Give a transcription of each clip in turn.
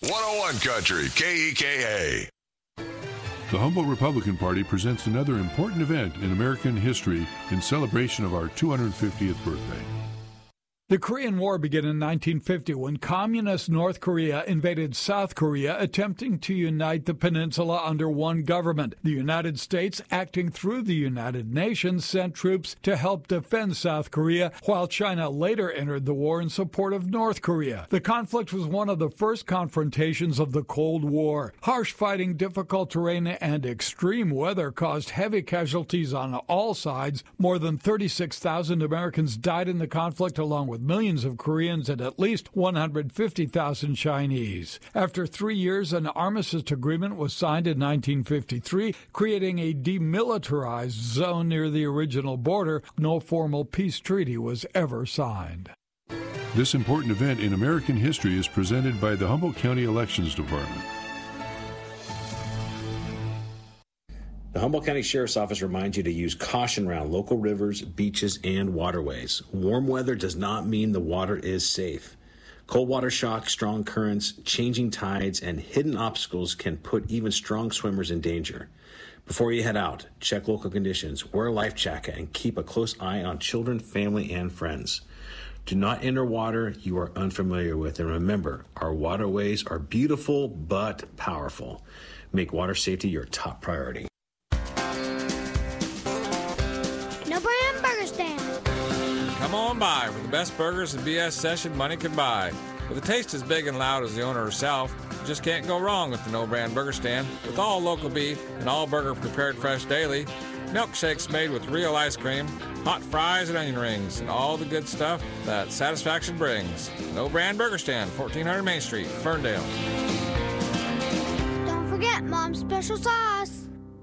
101 Country, KEKA. The Humboldt Republican Party presents another important event in American history in celebration of our 250th birthday. The Korean War began in 1950 when Communist North Korea invaded South Korea, attempting to unite the peninsula under one government. The United States, acting through the United Nations, sent troops to help defend South Korea, while China later entered the war in support of North Korea. The conflict was one of the first confrontations of the Cold War. Harsh fighting, difficult terrain, and extreme weather caused heavy casualties on all sides. More than 36,000 Americans died in the conflict, along with millions of Koreans and at least 150,000 Chinese. After 3 years, an armistice agreement was signed in 1953, creating a demilitarized zone near the original border. No formal peace treaty was ever signed. This important event in American history is presented by the Humboldt County Elections Department. The Humboldt County Sheriff's Office reminds you to use caution around local rivers, beaches, and waterways. Warm weather does not mean the water is safe. Cold water shock, strong currents, changing tides, and hidden obstacles can put even strong swimmers in danger. Before you head out, check local conditions, wear a life jacket, and keep a close eye on children, family, and friends. Do not enter water you are unfamiliar with, and remember, our waterways are beautiful but powerful. Make water safety your top priority. Come on by for the best burgers and BS session money can buy. With a taste as big and loud as the owner herself, you just can't go wrong with the No Brand Burger Stand. With all local beef and all burger prepared fresh daily, milkshakes made with real ice cream, hot fries and onion rings, and all the good stuff that satisfaction brings. No Brand Burger Stand, 1400 Main Street, Ferndale. Don't forget Mom's special sauce.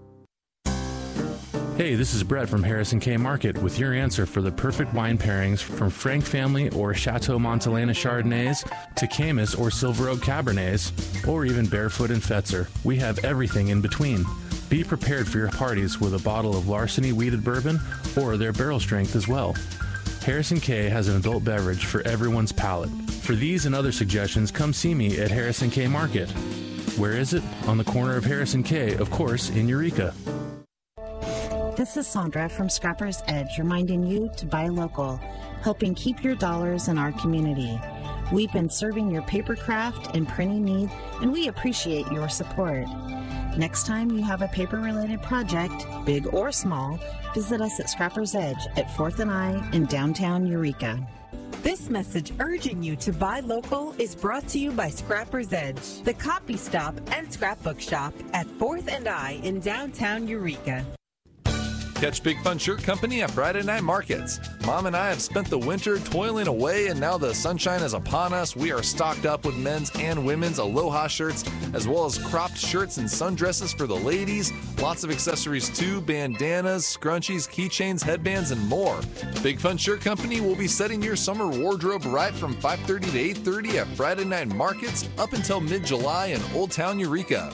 Hey, this is Brett from Harrison K Market with your answer for the perfect wine pairings from Frank Family or Chateau Montelena Chardonnays to Camus or Silver Oak Cabernets or even Barefoot and Fetzer. We have everything in between. Be prepared for your parties with a bottle of Larceny Wheated Bourbon or their barrel strength as well. Harrison K has an adult beverage for everyone's palate. For these and other suggestions, come see me at Harrison K Market. Where is it? On the corner of Harrison K, of course, in Eureka. This is Sandra from Scrapper's Edge, reminding you to buy local, helping keep your dollars in our community. We've been serving your paper craft and printing needs, and we appreciate your support. Next time you have a paper-related project, big or small, visit us at Scrapper's Edge at 4th and I in downtown Eureka. This message urging you to buy local is brought to you by Scrapper's Edge, the copy stop and scrapbook shop at 4th and I in downtown Eureka. Catch Big Fun Shirt Company at Friday Night Markets. Mom and I have spent the winter toiling away, and now the sunshine is upon us. We are stocked up with men's and women's Aloha shirts, as well as cropped shirts and sundresses for the ladies. Lots of accessories too, bandanas, scrunchies, keychains, headbands, and more. Big Fun Shirt Company will be setting your summer wardrobe right from 5:30 to 8:30 at Friday Night Markets up until mid-July in Old Town Eureka.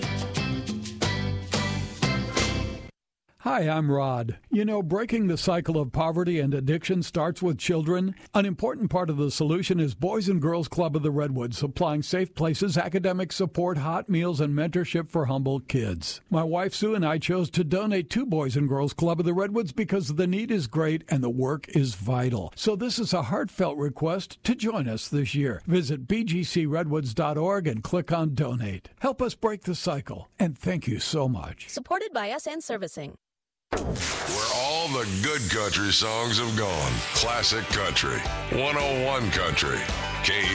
Hi, I'm Rod. You know, breaking the cycle of poverty and addiction starts with children. An important part of the solution is Boys and Girls Club of the Redwoods, supplying safe places, academic support, hot meals, and mentorship for Humboldt kids. My wife Sue and I chose to donate to Boys and Girls Club of the Redwoods because the need is great and the work is vital. So this is a heartfelt request to join us this year. Visit bgcredwoods.org and click on Donate. Help us break the cycle, and thank you so much. Supported by SN Servicing. Where all the good country songs have gone. Classic Country. 101 Country. KEKA.